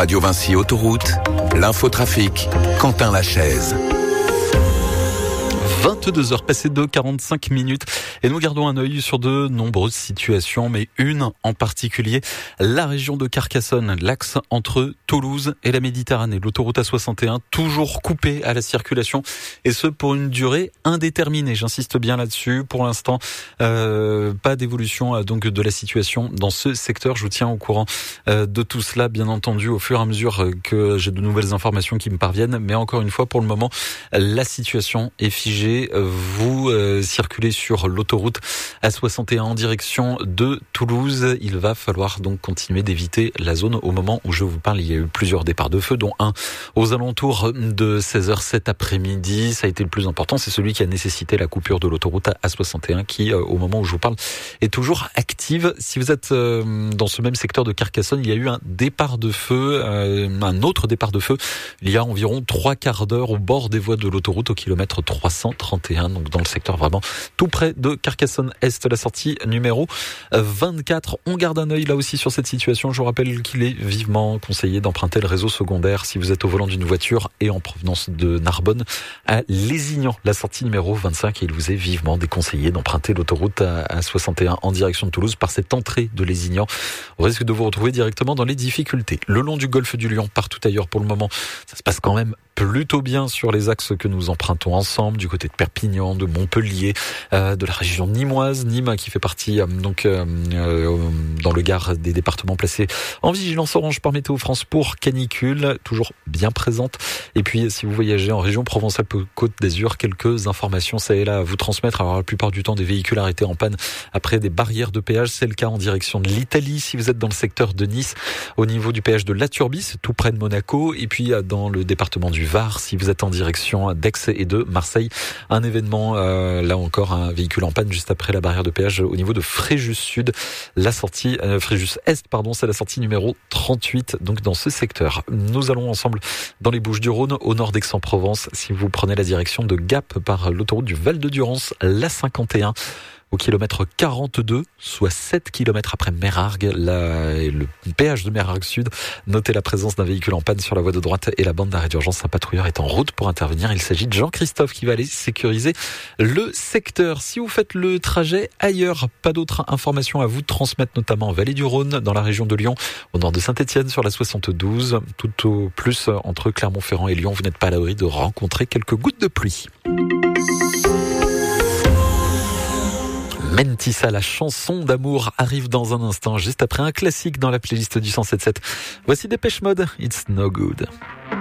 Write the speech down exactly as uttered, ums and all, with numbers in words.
Radio Vinci Autoroute, l'infotrafic, Quentin Lachaise. vingt-deux heures passées de quarante-cinq minutes et nous gardons un œil sur de nombreuses situations, mais une en particulier, la région de Carcassonne, l'axe entre Toulouse et la Méditerranée. L'autoroute A soixante et un toujours coupée à la circulation et ce pour une durée indéterminée. J'insiste bien là-dessus. Pour l'instant, euh, pas d'évolution euh, donc de la situation dans ce secteur. Je vous tiens au courant euh, de tout cela, bien entendu, au fur et à mesure que j'ai de nouvelles informations qui me parviennent. Mais encore une fois, pour le moment, la situation est figée. Vous euh, circulez sur l'autoroute A soixante et un en direction de Toulouse. Il va falloir donc continuer d'éviter la zone au moment où je vous parle. Il y a eu plusieurs départs de feu, dont un aux alentours de seize heures cet après-midi. Ça a été le plus important. C'est celui qui a nécessité la coupure de l'autoroute A soixante et un qui, euh, au moment où je vous parle, est toujours active. Si vous êtes euh, dans ce même secteur de Carcassonne, il y a eu un départ de feu, euh, un autre départ de feu. Il y a environ trois quarts d'heure au bord des voies de l'autoroute au kilomètre trois cent trente et un, donc dans le secteur vraiment tout près de Carcassonne-Est, la sortie numéro vingt-quatre. On garde un œil là aussi sur cette situation. Je vous rappelle qu'il est vivement conseillé d'emprunter le réseau secondaire si vous êtes au volant d'une voiture et en provenance de Narbonne à Lézignan, la sortie numéro vingt-cinq. Et il vous est vivement déconseillé d'emprunter l'autoroute A soixante et un en direction de Toulouse par cette entrée de Lézignan. Au risque de vous retrouver directement dans les difficultés. Le long du golfe du Lion, partout ailleurs pour le moment, ça se passe quand même plutôt bien sur les axes que nous empruntons ensemble, du côté de Perpignan, de Montpellier, euh, de la région nîmoise, Nîmes qui fait partie euh, donc euh, euh, dans le Gard des départements placés en vigilance orange par Météo France pour canicule, toujours bien présente. Et puis si vous voyagez en région Provence-Alpes-Côte d'Azur, quelques informations ça et là à vous transmettre. Alors la plupart du temps des véhicules arrêtés en panne après des barrières de péage, c'est le cas en direction de l'Italie. Si vous êtes dans le secteur de Nice, au niveau du péage de La Turbie, tout près de Monaco, et puis dans le département du Var, si vous êtes en direction d'Aix et de Marseille, un événement, euh, là encore un véhicule en panne juste après la barrière de péage au niveau de Fréjus Sud, la sortie euh, Fréjus Est, pardon, c'est la sortie numéro trente-huit, donc dans ce secteur. Nous allons ensemble dans les Bouches-du-Rhône, au nord d'Aix-en-Provence, si vous prenez la direction de Gap par l'autoroute du Val-de-Durance, la cinquante et un. Au kilomètre quarante-deux, soit sept kilomètres après Mérargues, la, le péage de Mérargues Sud. Notez la présence d'un véhicule en panne sur la voie de droite et la bande d'arrêt d'urgence. Un patrouilleur est en route pour intervenir. Il s'agit de Jean-Christophe qui va aller sécuriser le secteur. Si vous faites le trajet ailleurs, pas d'autres informations à vous transmettre, notamment en Vallée du Rhône, dans la région de Lyon, au nord de Saint-Étienne, sur la soixante-douze, tout au plus entre Clermont-Ferrand et Lyon. Vous n'êtes pas à l'abri de rencontrer quelques gouttes de pluie. Mentissa, la chanson d'amour, arrive dans un instant, juste après un classique dans la playlist du cent sept sept. Voici Dépêche Mode, It's No Good.